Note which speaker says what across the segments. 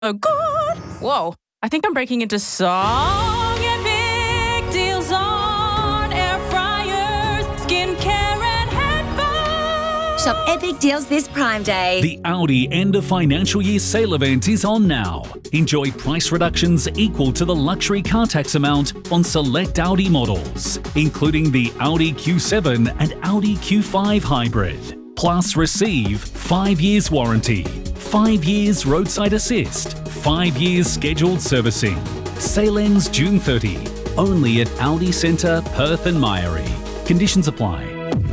Speaker 1: Oh, God. Whoa. I think I'm breaking into song. Epic deals on air fryers, skincare and headphones.
Speaker 2: Shop epic deals this Prime Day.
Speaker 3: The Audi end of financial year sale event is on now. Enjoy price reductions equal to the luxury car tax amount on select Audi models, including the Audi Q7 and Audi Q5 hybrid. Plus receive 5 years warranty, 5 years roadside assist, 5 years scheduled servicing. Sale ends June 30. Only at Audi Centre, Perth and Myrie. Conditions apply.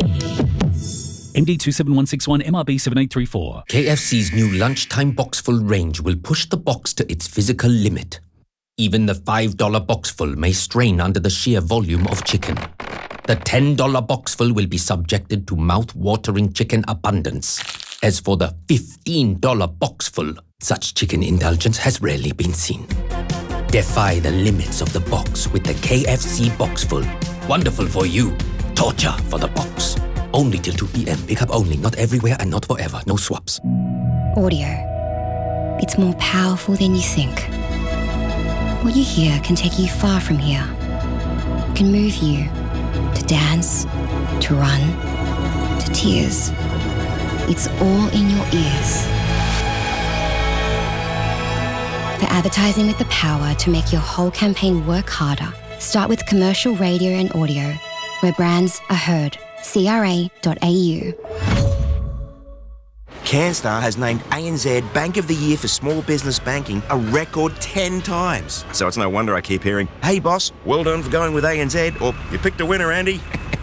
Speaker 3: MD 27161 MRB 7834.
Speaker 4: KFC's new lunchtime boxful range will push the box to its physical limit. Even the $5 boxful may strain under the sheer volume of chicken. The $10 boxful will be subjected to mouth-watering chicken abundance. As for the $15 boxful, such chicken indulgence has rarely been seen. Defy the limits of the box with the KFC boxful. Wonderful for you, torture for the box. Only till 2 p.m. Pick up only, not everywhere and not forever. No swaps.
Speaker 5: Audio. It's more powerful than you think. What you hear can take you far from here. It can move you to dance, to run, to tears. It's all in your ears. For advertising with the power to make your whole campaign work harder, start with commercial radio and audio, where brands are heard. CRA.au.
Speaker 6: CanStar has named ANZ Bank of the Year for Small Business Banking a record 10 times. So it's no wonder I keep hearing, "Hey boss, well done for going with ANZ," or "You picked a winner, Andy."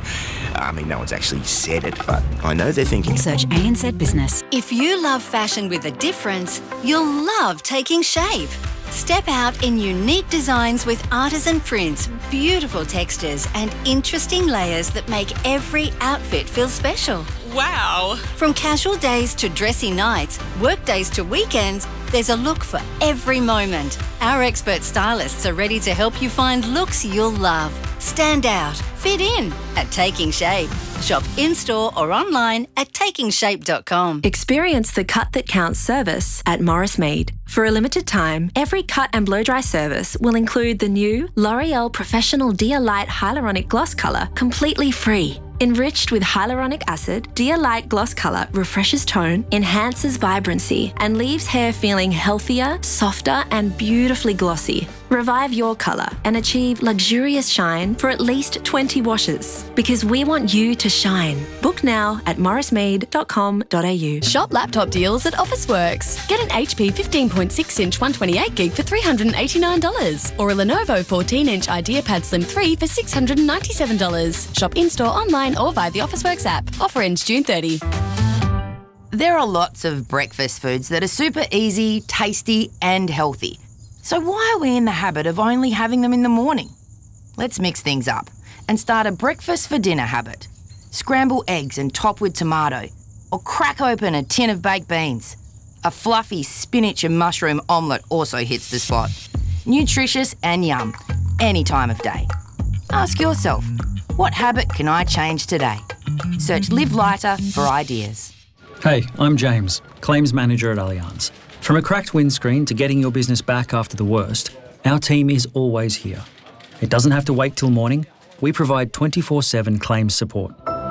Speaker 6: I mean, no one's actually said it, but I know they're thinking.
Speaker 7: Search ANZ Business.
Speaker 8: If you love fashion with a difference, you'll love Taking Shape. Step out in unique designs with artisan prints, beautiful textures, and interesting layers that make every outfit feel special.
Speaker 1: Wow.
Speaker 8: From casual days to dressy nights, work days to weekends, there's a look for every moment. Our expert stylists are ready to help you find looks you'll love. Stand out, fit in at Taking Shape. Shop in-store or online at takingshape.com.
Speaker 9: Experience the Cut That Counts service at Morris Mead. For a limited time, every cut and blow-dry service will include the new L'Oreal Professional Dia Light Hyaluronic Gloss Colour completely free. Enriched with hyaluronic acid, Dia Light Gloss Colour refreshes tone, enhances vibrancy, and leaves hair feeling healthier, softer, and beautifully glossy. Revive your colour and achieve luxurious shine for at least 20 washes. Because we want you to shine. Book now at morrismead.com.au.
Speaker 10: Shop laptop deals at Officeworks. Get an HP 15.6-inch 128GB for $389. Or a Lenovo 14-inch IdeaPad Slim 3 for $697. Shop in-store, online, or via the Officeworks app. Offer ends June 30.
Speaker 11: There are lots of breakfast foods that are super easy, tasty, and healthy. So why are we in the habit of only having them in the morning? Let's mix things up and start a breakfast for dinner habit. Scramble eggs and top with tomato, or crack open a tin of baked beans. A fluffy spinach and mushroom omelette also hits the spot. Nutritious and yum, any time of day. Ask yourself, what habit can I change today? Search Live Lighter for ideas.
Speaker 12: Hey, I'm James, Claims Manager at Allianz. From a cracked windscreen to getting your business back after the worst, our team is always here. It doesn't have to wait till morning. We provide 24/7 claims support.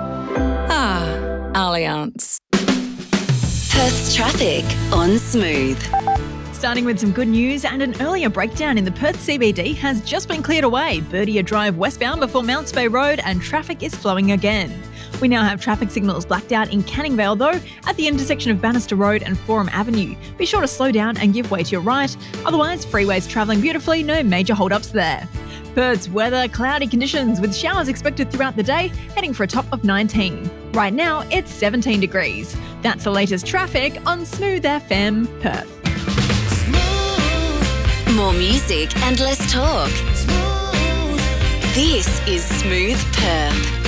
Speaker 7: Allianz.
Speaker 2: Perth's traffic on Smooth.
Speaker 13: Starting with some good news, and an earlier breakdown in the Perth CBD has just been cleared away. Birdia Drive westbound before Mounts Bay Road, and traffic is flowing again. We now have traffic signals blacked out in Canning Vale though, at the intersection of Bannister Road and Forum Avenue. Be sure to slow down and give way to your right. Otherwise, freeways travelling beautifully, no major hold-ups there. Perth's weather, cloudy conditions with showers expected throughout the day, heading for a top of 19. Right now, it's 17 degrees. That's the latest traffic on Smooth FM Perth.
Speaker 2: More music and less talk. This is Smooth Perth.